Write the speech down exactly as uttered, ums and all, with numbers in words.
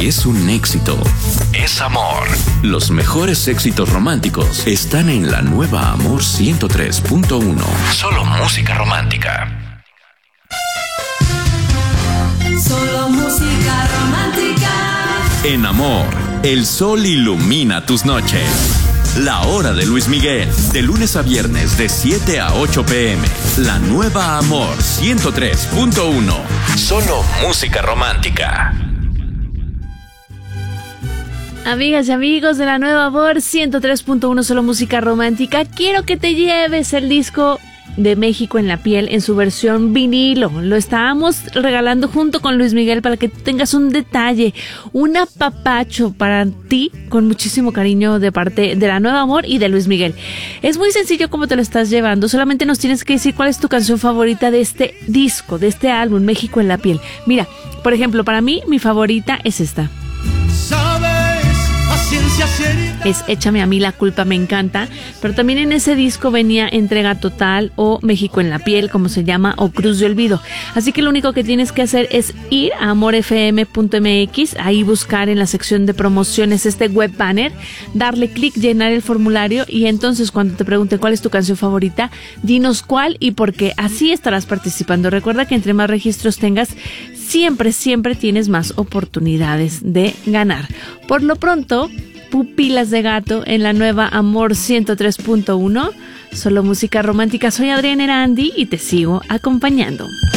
si es un éxito, es amor. Los mejores éxitos románticos están en la nueva Amor ciento tres punto uno. Solo música romántica. Solo música romántica. En Amor, el sol ilumina tus noches. La hora de Luis Miguel, de lunes a viernes de siete a ocho pm. La nueva Amor ciento tres punto uno. Solo música romántica. Amigas y amigos de la nueva Amor ciento tres punto uno, solo música romántica, quiero que te lleves el disco de México en la piel en su versión vinilo. Lo estábamos regalando junto con Luis Miguel para que tengas un detalle, un apapacho para ti con muchísimo cariño de parte de la nueva Amor y de Luis Miguel. Es muy sencillo cómo te lo estás llevando, solamente nos tienes que decir cuál es tu canción favorita de este disco, de este álbum México en la piel. Mira, por ejemplo, para mí mi favorita es esta. Es Échame a mí la culpa, me encanta, pero también en ese disco venía Entrega Total o México en la piel, como se llama, o Cruz de Olvido. Así que lo único que tienes que hacer es ir a amor f m punto m x, ahí buscar en la sección de promociones este web banner, darle clic, llenar el formulario y entonces cuando te pregunten cuál es tu canción favorita, dinos cuál y por qué. Así estarás participando. Recuerda que entre más registros tengas, siempre, siempre tienes más oportunidades de ganar. Por lo pronto, Pupilas de Gato en la nueva Amor ciento tres punto uno. Solo música romántica. Soy Adriana Erandi y te sigo acompañando.